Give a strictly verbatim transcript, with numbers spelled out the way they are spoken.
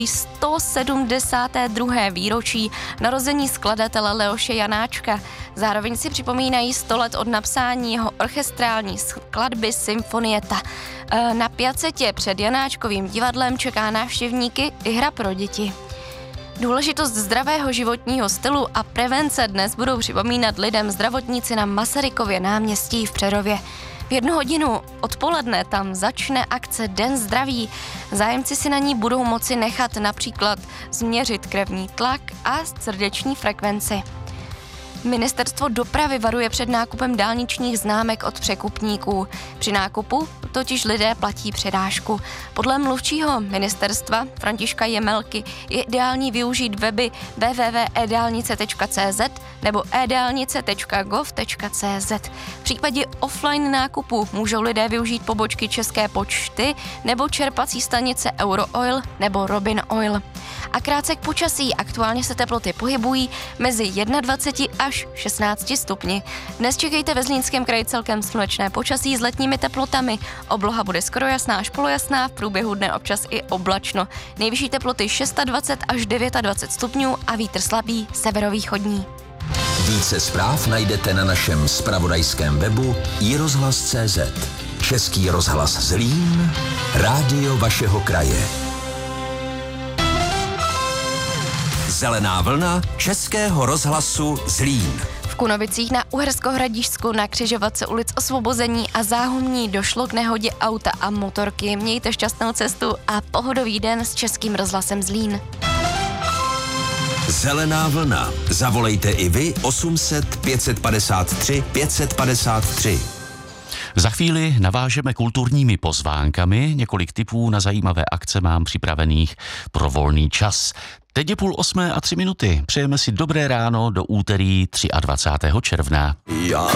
sto sedmdesáté druhé výročí narození skladatele Leoše Janáčka. Zároveň si připomínají sto let od napsání jeho orchestrální skladby Symfonieta. Na Piacetě před Janáčkovým divadlem čeká návštěvníky i hra pro děti. Důležitost zdravého životního stylu a prevence dnes budou připomínat lidem zdravotníci na Masarykově náměstí v Přerově. V jednu hodinu odpoledne tam začne akce Den zdraví. Zájemci si na ní budou moci nechat například změřit krevní tlak a srdeční frekvenci. Ministerstvo dopravy varuje před nákupem dálničních známek od překupníků. Při nákupu totiž lidé platí předážku. Podle mluvčího ministerstva Františka Jemelky je ideální využít weby w w w tečka e dálnice tečka c z nebo e dálnice tečka gov tečka c z. V případě offline nákupu můžou lidé využít pobočky České pošty nebo čerpací stanice Eurooil nebo Robin Oil. A krátce k počasí. Aktuálně se teploty pohybují mezi dvaceti jedním až šestnácti stupni. Dnes čekejte ve Zlínském kraji celkem slunečné počasí s letními teplotami. Obloha bude skoro jasná až polojasná, v průběhu dne občas i oblačno. Nejvyšší teploty dvacet šest až dvacet devět stupňů a vítr slabý severovýchodní. Více zpráv najdete na našem zpravodajském webu i rozhlas tečka cé zet. Český rozhlas Zlín, rádio vašeho kraje. Zelená vlna Českého rozhlasu Zlín. V Kunovicích na Uherskohradišťsku na křižovatce ulic Osvobození a Záhumní došlo k nehodě auta a motorky. Mějte šťastnou cestu a pohodový den s Českým rozhlasem Zlín. Zelená vlna. Zavolejte i vy osm set pět set padesát tři pět set padesát tři. Za chvíli navážeme kulturními pozvánkami. Několik tipů na zajímavé akce mám připravených pro volný čas. Teď je půl osmé a tři minuty. Přejeme si dobré ráno do úterý dvacátého třetího června. Já.